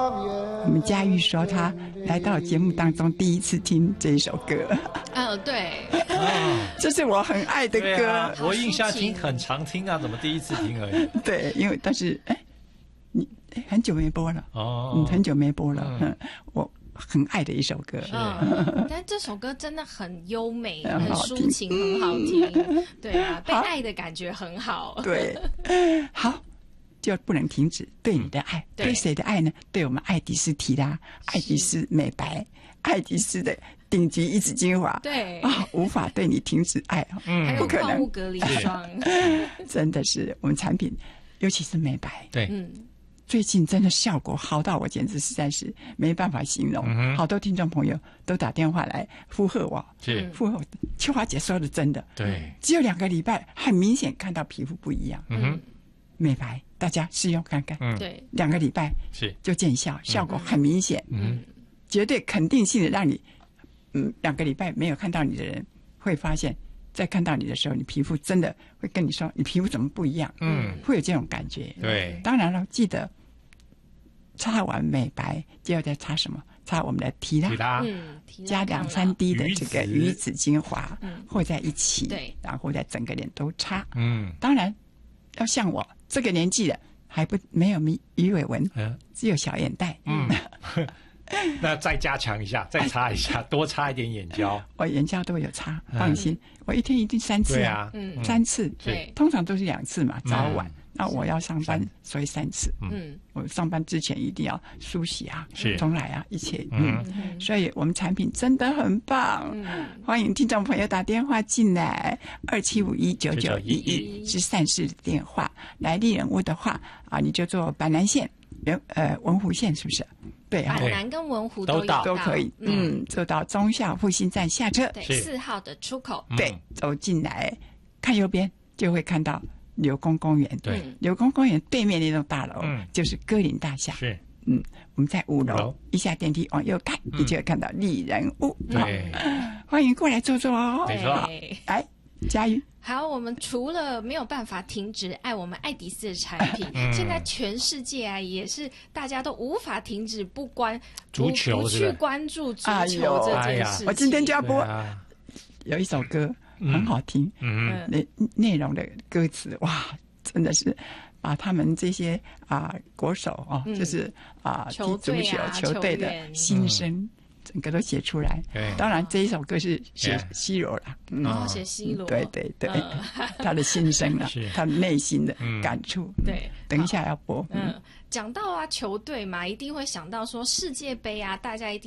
我们佳玉说，她来到节目当中第一次听这一首歌。 对， 这是我很爱的歌。 啊、我印象很常听啊，怎么第一次听而已？ 对，因为但是你很久没播了哦，很久没播了。我很爱的一首歌。 但这首歌真的很优美，很抒情，很好听。对啊，被爱的感觉很好。 对，好。就不能停止对你的爱，对谁的爱呢？对我们爱迪斯提拉、爱迪斯美白、爱迪斯的顶级一指精华， 对啊，无法对你停止爱，不可能。 矿物隔离霜， 真的是我们产品，尤其是美白， 对， 最近真的效果好到我简直实在是没办法形容。好多听众朋友都打电话来附和我，附和秋华姐说的真的， 对， 只有2个礼拜，很明显看到皮肤不一样，美白。大家试用看看， 对 ，2个礼拜就见效，效果很明显，绝对肯定性的让你，2个礼拜没有看到你的人会发现，在看到你的时候，你皮肤真的会跟你说，你皮肤怎么不一样？会有这种感觉。 对， 当然了，记得擦完美白，接着再擦什么？擦我们的提拉，加2-3滴的这个鱼子精华，和在一起， 对， 然后在整个脸都擦。当然要像我。这个年纪了，还没有鱼尾纹，只有小眼袋。 那再加强一下，再擦一下，多擦一点眼胶。 我眼胶都有擦，放心，我一天一定3次啊，3次，通常都是2次嘛，早晚。那我要上班，所以3次。我上班之前一定要梳洗啊，重来啊，一切。所以我们产品真的很棒。欢迎听众朋友打电话进来，27519911是善事的电话。来丽人屋的话啊，你就坐板南线、文湖线，是不是？对啊， 板南跟文湖都可以。坐到忠孝复兴站下车， 对，4号的出口。 对，走进来，看右边就会看到柳工公园。 对， 柳工公园对面那栋大楼就是歌林大厦。 是， 我们在5楼，一下电梯往右看，你就会看到丽人屋。 对， 欢迎过来坐坐哦。 没错， 来，佳玉。 好，我们除了没有办法停止爱我们爱迪斯的产品，现在全世界啊也是大家都无法停止不去关注足球这件事情。 我今天就要播，有一首歌很好听，内容的歌词哇，真的是把他们这些国手就是踢足球球队的心声。整个都写出来，当然这一首歌是写西罗了， 写西罗， 对，他的心声了，他内心的感触， 对， 等一下要播。 讲到球队嘛，一定会想到说世界杯啊，大家一定